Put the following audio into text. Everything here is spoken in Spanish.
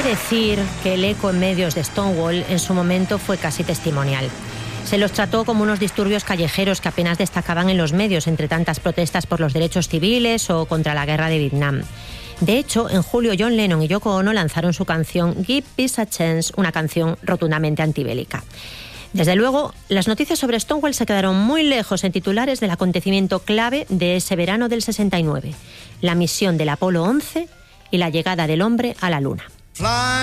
decir que el eco en medios de Stonewall en su momento fue casi testimonial. Se los trató como unos disturbios callejeros que apenas destacaban en los medios entre tantas protestas por los derechos civiles o contra la guerra de Vietnam. De hecho, en julio John Lennon y Yoko Ono lanzaron su canción Give Peace a Chance, una canción rotundamente antibélica. Desde luego, las noticias sobre Stonewall se quedaron muy lejos en titulares del acontecimiento clave de ese verano del 69, la misión del Apolo 11 y la llegada del hombre a la Luna.